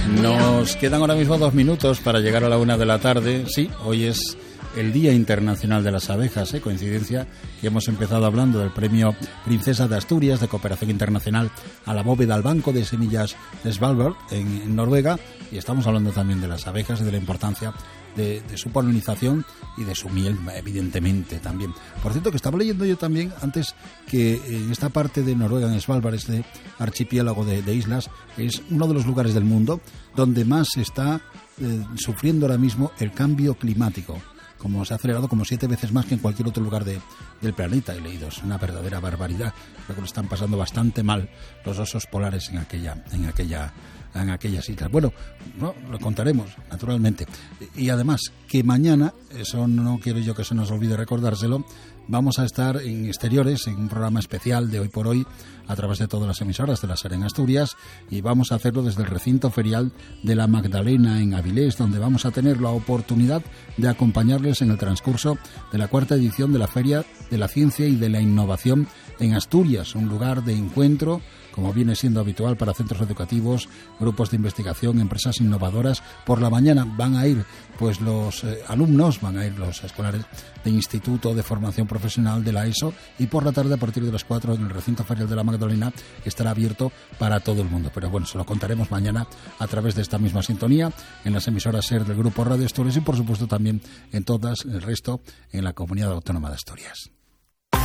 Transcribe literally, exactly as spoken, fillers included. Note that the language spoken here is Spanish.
Nos quedan ahora mismo dos minutos para llegar a la una de la tarde. Sí, hoy es el Día Internacional de las Abejas, ¿eh? Coincidencia que hemos empezado hablando del Premio Princesa de Asturias de Cooperación Internacional a la bóveda al Banco de Semillas de Svalbard en, en Noruega, y estamos hablando también de las abejas y de la importancia de, de su polinización y de su miel, evidentemente, también. Por cierto, que estaba leyendo yo también antes que en esta parte de Noruega, en Svalbard, este archipiélago de, de islas, es uno de los lugares del mundo donde más se está eh, sufriendo ahora mismo el cambio climático, como se ha acelerado como siete veces más que en cualquier otro lugar de, del planeta. He leído, es una verdadera barbaridad. Creo que lo están pasando bastante mal los osos polares en aquella, en aquella, en aquellas islas. Bueno, no, lo contaremos, naturalmente. Y además, que mañana, eso no quiero yo que se nos olvide recordárselo, vamos a estar en exteriores, en un programa especial de Hoy por Hoy, a través de todas las emisoras de la SER en Asturias, y vamos a hacerlo desde el recinto ferial de la Magdalena en Avilés, donde vamos a tener la oportunidad de acompañarles en el transcurso de la cuarta edición de la Feria de la Ciencia y de la Innovación en Asturias, un lugar de encuentro, como viene siendo habitual para centros educativos, grupos de investigación, empresas innovadoras. Por la mañana van a ir pues los eh, alumnos, van a ir los escolares de Instituto de Formación Profesional de la ESO, y por la tarde, a partir de las cuatro, en el recinto ferial de la Magdalena, estará abierto para todo el mundo. Pero bueno, se lo contaremos mañana a través de esta misma sintonía, en las emisoras SER del Grupo Radio Asturias, y por supuesto también en todas el resto en la Comunidad Autónoma de Asturias.